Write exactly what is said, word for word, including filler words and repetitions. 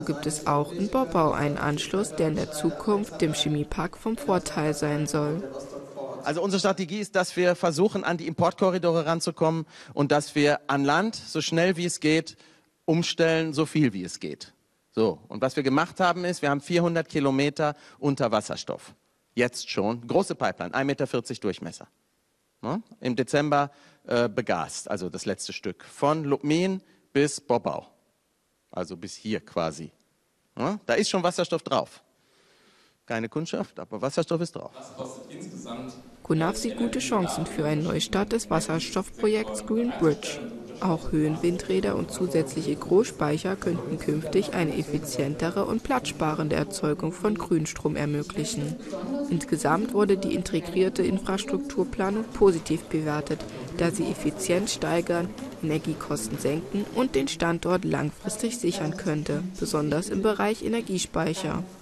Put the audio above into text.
Gibt es auch in Bobbau einen Anschluss, der in der Zukunft dem Chemiepark vom Vorteil sein soll. Also unsere Strategie ist, dass wir versuchen, an die Importkorridore ranzukommen und dass wir an Land so schnell wie es geht umstellen, so viel wie es geht. So, und was wir gemacht haben ist, wir haben vierhundert Kilometer unter Wasserstoff. Jetzt schon. Große Pipeline, ein Meter vierzig Durchmesser. Ja, im Dezember äh, begast, also das letzte Stück. Von Lubmin bis Bobbau. Also bis hier quasi. Ja, da ist schon Wasserstoff drauf. Keine Kundschaft, aber Wasserstoff ist drauf. Was kostet insgesamt? Kunaf sieht gute Chancen für einen Neustart des Wasserstoffprojekts Green Bridge. Auch Höhenwindräder und zusätzliche Großspeicher könnten künftig eine effizientere und platzsparende Erzeugung von Grünstrom ermöglichen. Insgesamt wurde die integrierte Infrastrukturplanung positiv bewertet, da sie Effizienz steigern, Energiekosten senken und den Standort langfristig sichern könnte, besonders im Bereich Energiespeicher.